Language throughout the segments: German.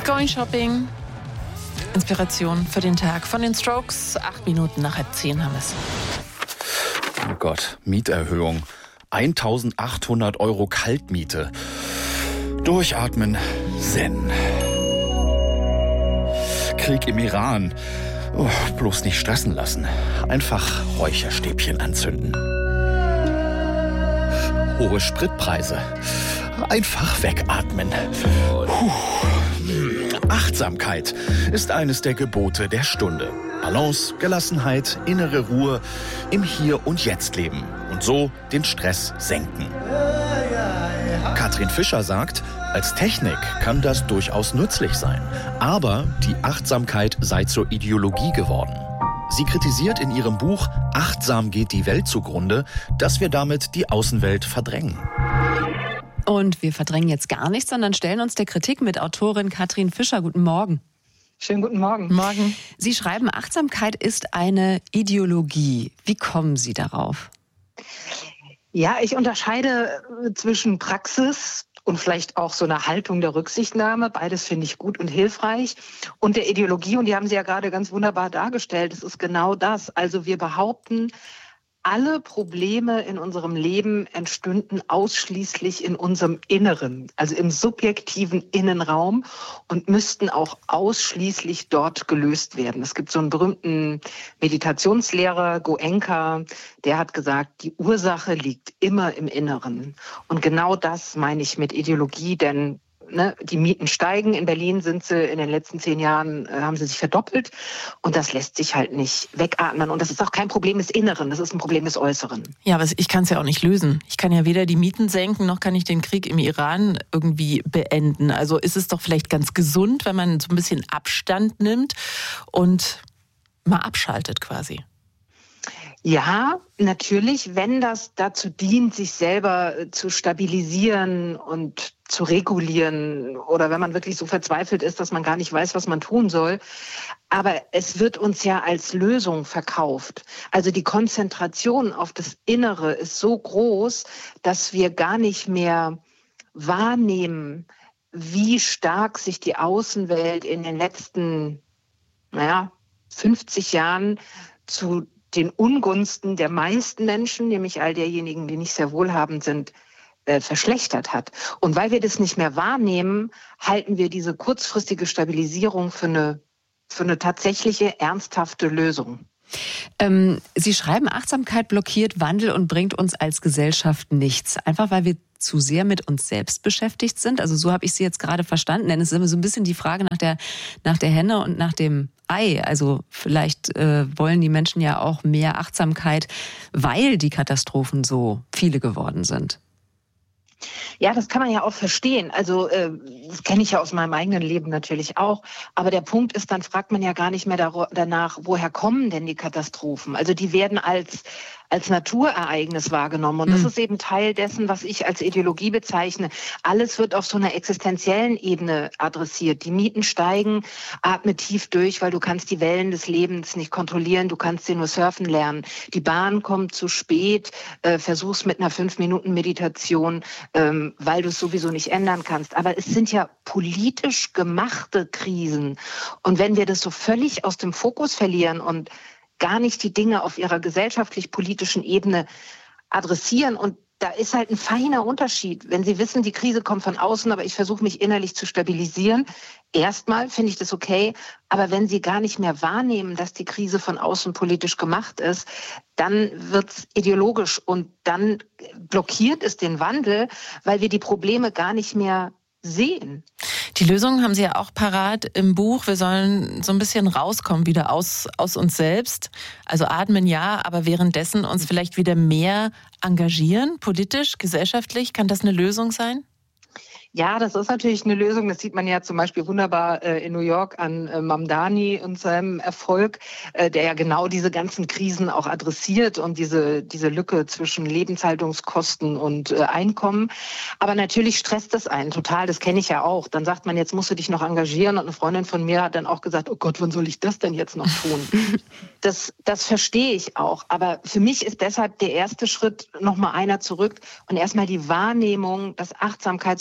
Going Shopping. Inspiration für den Tag von den Strokes. 8 Minuten nach 9:30 haben wir es. Oh Gott, Mieterhöhung. 1.800 € Kaltmiete. Durchatmen, Zen. Krieg im Iran. Oh, bloß nicht stressen lassen. Einfach Räucherstäbchen anzünden. Hohe Spritpreise. Einfach wegatmen. Puh. Achtsamkeit ist eines der Gebote der Stunde. Balance, Gelassenheit, innere Ruhe, im Hier und Jetzt leben und so den Stress senken. Katrin Fischer sagt, als Technik kann das durchaus nützlich sein, aber die Achtsamkeit sei zur Ideologie geworden. Sie kritisiert in ihrem Buch Achtsam geht die Welt zugrunde, dass wir damit die Außenwelt verdrängen. Und wir verdrängen jetzt gar nichts, sondern stellen uns der Kritik mit Autorin Katrin Fischer. Guten Morgen. Schönen guten Morgen. Morgen. Sie schreiben, Achtsamkeit ist eine Ideologie. Wie kommen Sie darauf? Ja, ich unterscheide zwischen Praxis und vielleicht auch so einer Haltung der Rücksichtnahme. Beides finde ich gut und hilfreich. Und der Ideologie, und die haben Sie ja gerade ganz wunderbar dargestellt, es ist genau das. Also wir behaupten, alle Probleme in unserem Leben entstünden ausschließlich in unserem Inneren, also im subjektiven Innenraum und müssten auch ausschließlich dort gelöst werden. Es gibt so einen berühmten Meditationslehrer, Goenka, der hat gesagt, die Ursache liegt immer im Inneren. Und genau das meine ich mit Ideologie, denn die Mieten steigen. In Berlin sind sie in den letzten 10 Jahren, haben sie sich verdoppelt. Und das lässt sich halt nicht wegatmen. Und das ist auch kein Problem des Inneren, das ist ein Problem des Äußeren. Ja, aber ich kann es ja auch nicht lösen. Ich kann ja weder die Mieten senken, noch kann ich den Krieg im Iran irgendwie beenden. Also ist es doch vielleicht ganz gesund, wenn man so ein bisschen Abstand nimmt und mal abschaltet quasi. Ja, natürlich, wenn das dazu dient, sich selber zu stabilisieren und zu regulieren oder wenn man wirklich so verzweifelt ist, dass man gar nicht weiß, was man tun soll. Aber es wird uns ja als Lösung verkauft. Also die Konzentration auf das Innere ist so groß, dass wir gar nicht mehr wahrnehmen, wie stark sich die Außenwelt in den letzten 50 Jahren zu den Ungunsten der meisten Menschen, nämlich all derjenigen, die nicht sehr wohlhabend sind, verschlechtert hat. Und weil wir das nicht mehr wahrnehmen, halten wir diese kurzfristige Stabilisierung für eine tatsächliche, ernsthafte Lösung. Sie schreiben, Achtsamkeit blockiert Wandel und bringt uns als Gesellschaft nichts. Einfach weil wir zu sehr mit uns selbst beschäftigt sind. Also so habe ich Sie jetzt gerade verstanden. Denn es ist immer so ein bisschen die Frage nach der Henne und nach dem Ei. Also vielleicht wollen die Menschen ja auch mehr Achtsamkeit, weil die Katastrophen so viele geworden sind. Ja, das kann man ja auch verstehen. Also das kenne ich ja aus meinem eigenen Leben natürlich auch. Aber der Punkt ist, dann fragt man ja gar nicht mehr danach, woher kommen denn die Katastrophen? Also die werden als Naturereignis wahrgenommen. Und das ist eben Teil dessen, was ich als Ideologie bezeichne. Alles wird auf so einer existenziellen Ebene adressiert. Die Mieten steigen, atme tief durch, weil du kannst die Wellen des Lebens nicht kontrollieren. Du kannst sie nur surfen lernen. Die Bahn kommt zu spät. Versuch's mit einer 5-Minuten-Meditation, weil du es sowieso nicht ändern kannst. Aber es sind ja politisch gemachte Krisen. Und wenn wir das so völlig aus dem Fokus verlieren und gar nicht die Dinge auf ihrer gesellschaftlich-politischen Ebene adressieren. Und da ist halt ein feiner Unterschied. Wenn Sie wissen, die Krise kommt von außen, aber ich versuche mich innerlich zu stabilisieren. Erstmal finde ich das okay. Aber wenn Sie gar nicht mehr wahrnehmen, dass die Krise von außen politisch gemacht ist, dann wird's ideologisch und dann blockiert es den Wandel, weil wir die Probleme gar nicht mehr sehen. Die Lösung haben Sie ja auch parat im Buch. Wir sollen so ein bisschen rauskommen wieder aus uns selbst. Also atmen ja, aber währenddessen uns vielleicht wieder mehr engagieren, politisch, gesellschaftlich. Kann das eine Lösung sein? Ja, das ist natürlich eine Lösung. Das sieht man ja zum Beispiel wunderbar in New York an Mamdani und seinem Erfolg, der ja genau diese ganzen Krisen auch adressiert und diese Lücke zwischen Lebenshaltungskosten und Einkommen. Aber natürlich stresst das einen total. Das kenne ich ja auch. Dann sagt man, jetzt musst du dich noch engagieren. Und eine Freundin von mir hat dann auch gesagt, oh Gott, wann soll ich das denn jetzt noch tun? Das verstehe ich auch. Aber für mich ist deshalb der erste Schritt nochmal einer zurück und erstmal die Wahrnehmung, dass Achtsamkeit zu einer Ideologie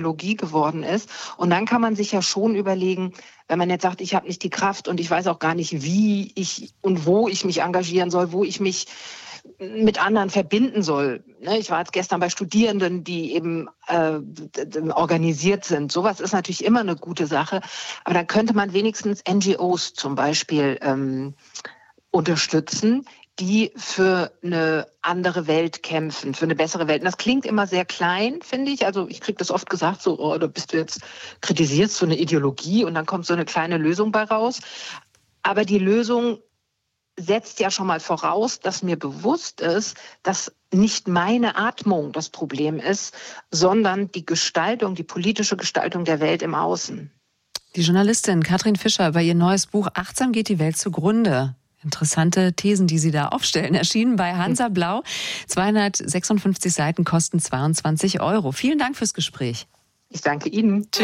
Ideologie geworden ist. Und dann kann man sich ja schon überlegen, wenn man jetzt sagt, ich habe nicht die Kraft und ich weiß auch gar nicht, wie ich und wo ich mich engagieren soll, wo ich mich mit anderen verbinden soll. Ich war jetzt gestern bei Studierenden, die eben organisiert sind. Sowas ist natürlich immer eine gute Sache. Aber dann könnte man wenigstens NGOs zum Beispiel unterstützen, die für eine andere Welt kämpfen, für eine bessere Welt. Und das klingt immer sehr klein, finde ich. Also ich kriege das oft gesagt, so, oh, da bist du jetzt, kritisierst so eine Ideologie und dann kommt so eine kleine Lösung bei raus. Aber die Lösung setzt ja schon mal voraus, dass mir bewusst ist, dass nicht meine Atmung das Problem ist, sondern die Gestaltung, die politische Gestaltung der Welt im Außen. Die Journalistin Katrin Fischer über ihr neues Buch Achtsam geht die Welt zugrunde. Interessante Thesen, die Sie da aufstellen, erschienen bei Hansa Blau. 256 Seiten kosten 22 €. Vielen Dank fürs Gespräch. Ich danke Ihnen.